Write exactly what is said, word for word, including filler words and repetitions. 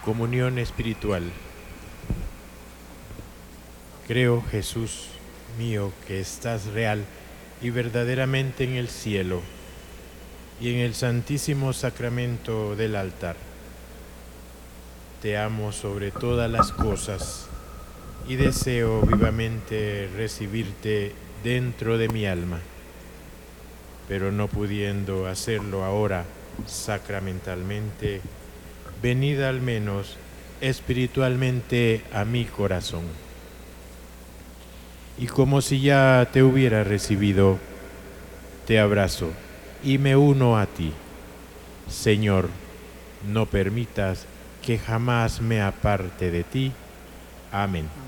Comunión espiritual. Creo, Jesús mío, que estás real y verdaderamente en el cielo y en el santísimo sacramento del altar. Te amo sobre todas las cosas y deseo vivamente recibirte dentro de mi alma, pero no pudiendo hacerlo ahora sacramentalmente, venid al menos espiritualmente a mi corazón. Y como si ya te hubiera recibido, te abrazo y me uno a ti. Señor, no permitas que jamás me aparte de ti. Amén.